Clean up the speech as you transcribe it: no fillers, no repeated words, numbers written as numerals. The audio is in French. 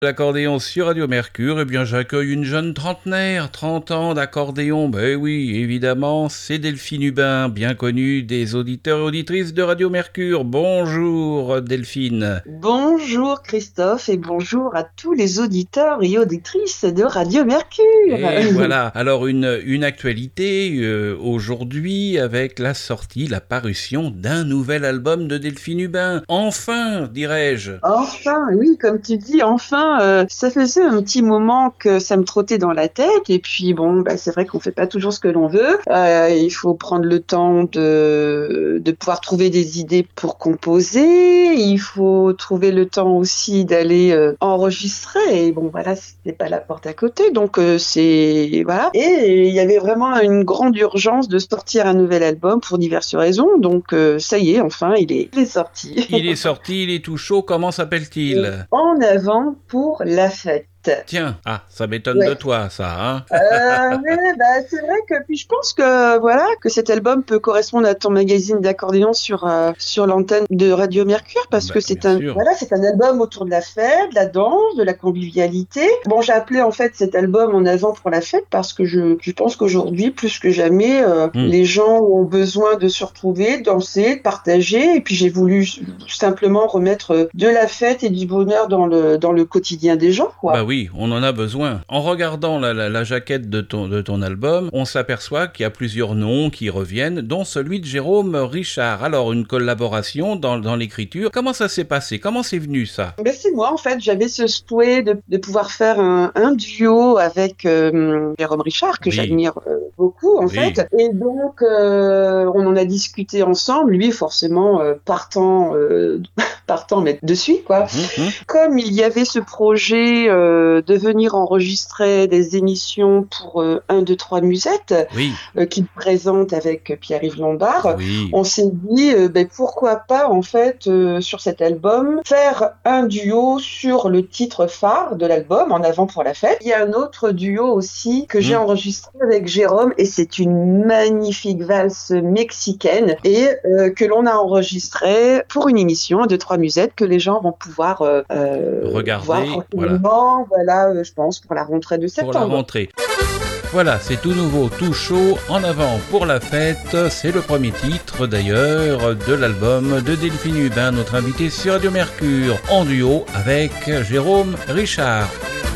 L'accordéon sur Radio Mercure, eh bien j'accueille une jeune trentenaire, 30 ans d'accordéon, ben oui, évidemment, c'est Delphine Hubin, bien connue des auditeurs et auditrices de Radio Mercure. Bonjour Delphine. Bonjour Christophe et bonjour à tous les auditeurs et auditrices de Radio Mercure. Et voilà, alors une actualité aujourd'hui avec la sortie, la parution d'un nouvel album de Delphine Hubin. Enfin, dirais-je. Enfin, oui, comme tu dis, enfin. Ça faisait un petit moment que ça me trottait dans la tête et puis bon, c'est vrai qu'on fait pas toujours ce que l'on veut. Il faut prendre le temps de pouvoir trouver des idées pour composer. Il faut trouver le temps aussi d'aller enregistrer. Et bon, voilà, c'était pas la porte à côté, donc c'est voilà. Et il y avait vraiment une grande urgence de sortir un nouvel album pour diverses raisons. Donc ça y est, enfin, il est sorti. Il est sorti, il est tout chaud. Comment s'appelle-t-il ? En avant pour la fête. Tiens, ça m'étonne de toi, ça, hein. Mais c'est vrai que puis je pense que voilà que cet album peut correspondre à ton magazine d'accordéon sur l'antenne de Radio Mercure parce que c'est un album autour de la fête, de la danse, de la convivialité. Bon, j'ai appelé en fait cet album En avant pour la fête parce que je pense qu'aujourd'hui plus que jamais les gens ont besoin de se retrouver, de danser, de partager et puis j'ai voulu simplement remettre de la fête et du bonheur dans le quotidien des gens, quoi. Bah oui, on en a besoin. En regardant la jaquette de ton album, on s'aperçoit qu'il y a plusieurs noms qui reviennent, dont celui de Jérôme Richard. Alors, une collaboration dans l'écriture. Comment ça s'est passé ? Comment c'est venu, ça ? C'est moi, en fait. J'avais ce souhait de pouvoir faire un duo avec Jérôme Richard, que j'admire beaucoup, en fait. Et donc, on en a discuté ensemble. Lui, forcément, partant mais de suite, quoi. Comme il y avait ce projet de venir enregistrer des émissions pour 1, 2, 3 Musettes qu'il présente avec Pierre-Yves Lombard. On s'est dit pourquoi pas en fait sur cet album faire un duo sur le titre phare de l'album En avant pour la fête. Il y a un autre duo aussi que j'ai enregistré avec Jérôme et c'est une magnifique valse mexicaine et que l'on a enregistré pour une émission 1, 2, 3 Musettes que les gens vont pouvoir regarder, voir voilà, je pense, pour la rentrée de septembre. Pour la rentrée. Voilà, c'est tout nouveau, tout chaud, En avant pour la fête. C'est le premier titre d'ailleurs de l'album de Delphine Hubin, notre invitée sur Radio Mercure, en duo avec Jérôme Richard.